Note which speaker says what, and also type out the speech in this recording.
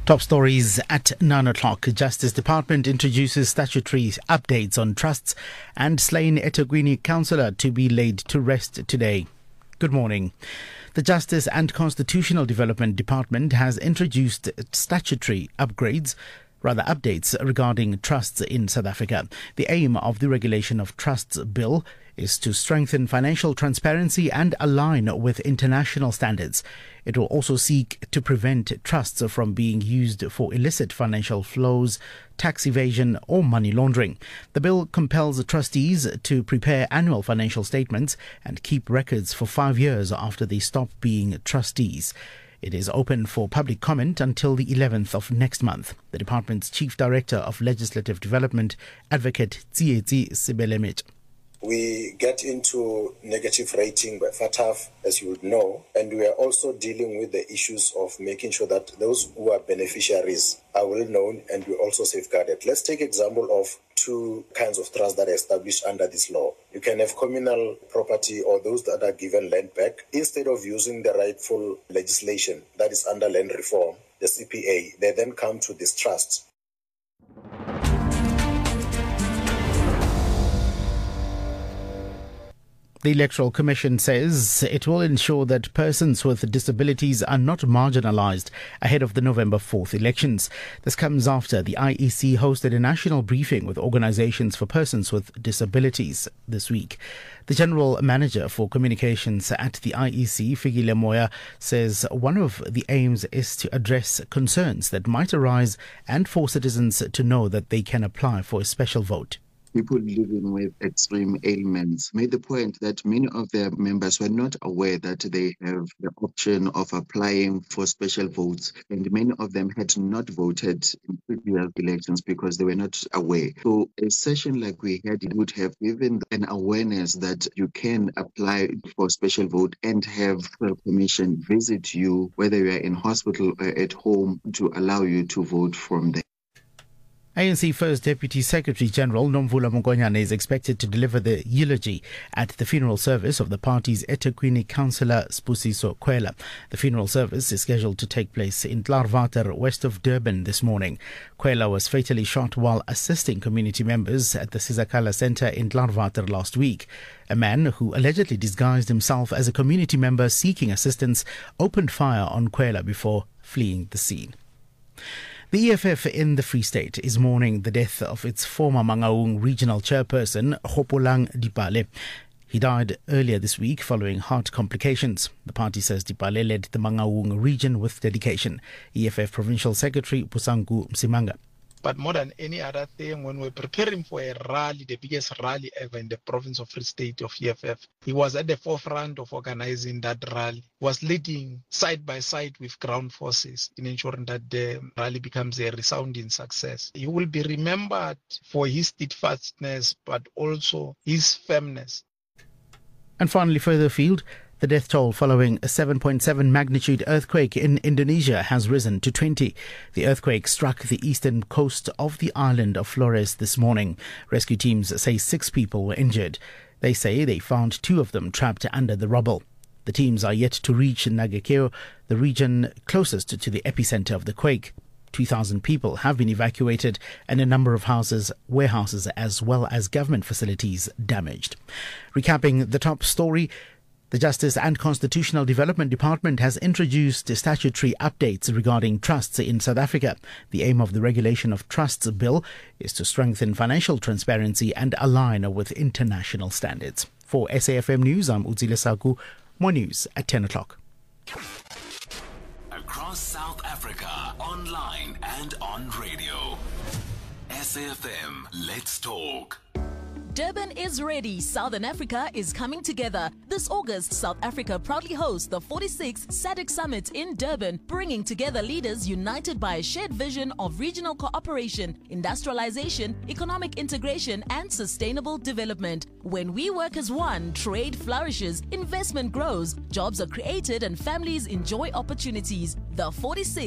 Speaker 1: Top stories at 9 o'clock. Justice Department introduces statutory updates on trusts and slain eThekwini councillor to be laid to rest today. Good morning. The Justice and Constitutional Development Department has introduced statutory updates regarding trusts in South Africa. The aim of the Regulation of Trusts Bill is to strengthen financial transparency and align with international standards. It will also seek to prevent trusts from being used for illicit financial flows, tax evasion or money laundering. The bill compels trustees to prepare annual financial statements and keep records for 5 years after they stop being trustees. It is open for public comment until the 11th of next month. The department's Chief Director of Legislative Development, Advocate Tsietsi Sibelemich.
Speaker 2: We get into negative rating by FATF, as you would know, and we are also dealing with the issues of making sure that those who are beneficiaries are well known and we also safeguarded. Let's take example of two kinds of trusts that are established under this law. You can have communal property or those that are given land back. Instead of using the rightful legislation that is under land reform, the CPA, they then come to this trust.
Speaker 1: The Electoral Commission says it will ensure that persons with disabilities are not marginalised ahead of the November 4th elections. This comes after the IEC hosted a national briefing with organisations for persons with disabilities this week. The General Manager for Communications at the IEC, Fikile Moya, says one of the aims is to address concerns that might arise and for citizens to know that they can apply for a special vote.
Speaker 3: People living with extreme ailments made the point that many of their members were not aware that they have the option of applying for special votes, and many of them had not voted in previous elections because they were not aware. So a session like we had would have given an awareness that you can apply for special vote and have the commission visit you, whether you are in hospital or at home, to allow you to vote from there.
Speaker 1: ANC First Deputy Secretary General Nomvula Mokonyane is expected to deliver the eulogy at the funeral service of the party's eThekwini councillor Spusiso Khwela. The funeral service is scheduled to take place in Klaarwater, west of Durban this morning. Khwela was fatally shot while assisting community members at the Sizakala Centre in Klaarwater last week. A man who allegedly disguised himself as a community member seeking assistance opened fire on Khwela before fleeing the scene. The EFF in the Free State is mourning the death of its former Mangaung regional chairperson, Kgopolang Dipale. He died earlier this week following heart complications. The party says Dipale led the Mangaung region with dedication. EFF Provincial Secretary Pusangu Msimanga.
Speaker 4: But more than any other thing, when we're preparing for a rally, the biggest rally ever in the province of Free State of EFF, he was at the forefront of organizing that rally, was leading side by side with ground forces in ensuring that the rally becomes a resounding success. He will be remembered for his steadfastness, but also his firmness.
Speaker 1: And finally, further afield, the death toll following a 7.7 magnitude earthquake in Indonesia has risen to 20. The earthquake struck the eastern coast of the island of Flores this morning. Rescue teams say 6 people were injured. They say they found 2 of them trapped under the rubble. The teams are yet to reach Nagakeo, the region closest to the epicenter of the quake. 2,000 people have been evacuated and a number of houses, warehouses as well as government facilities damaged. Recapping the top story, the Justice and Constitutional Development Department has introduced statutory updates regarding trusts in South Africa. The aim of the Regulation of Trusts Bill is to strengthen financial transparency and align with international standards. For SAFM News, I'm Utsile Saku. More news at 10 o'clock.
Speaker 5: Across South Africa, online and on radio. SAFM, let's talk.
Speaker 6: Durban is ready. Southern Africa is coming together. This August, South Africa proudly hosts the 46th SADC Summit in Durban, bringing together leaders united by a shared vision of regional cooperation, industrialization, economic integration, and sustainable development. When we work as one, trade flourishes, investment grows, jobs are created, and families enjoy opportunities. The 46th